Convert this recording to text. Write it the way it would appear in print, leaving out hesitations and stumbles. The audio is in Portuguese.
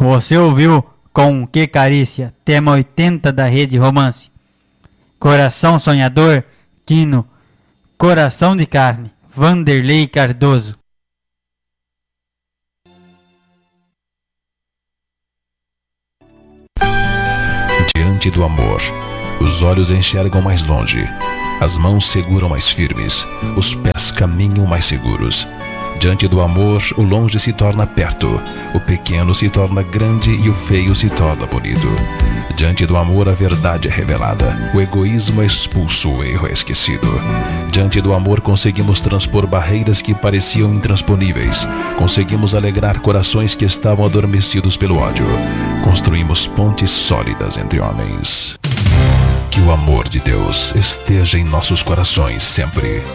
Você ouviu com Que Carícia, tema 80 da Rede Romance. Coração Sonhador, Quino, Coração de Carne, Vanderlei Cardoso. Diante do amor, os olhos enxergam mais longe, as mãos seguram mais firmes, os pés caminham mais seguros. Diante do amor, o longe se torna perto, o pequeno se torna grande e o feio se torna bonito. Diante do amor, a verdade é revelada, o egoísmo é expulso, o erro é esquecido. Diante do amor, conseguimos transpor barreiras que pareciam intransponíveis, conseguimos alegrar corações que estavam adormecidos pelo ódio, construímos pontes sólidas entre homens. Que o amor de Deus esteja em nossos corações sempre.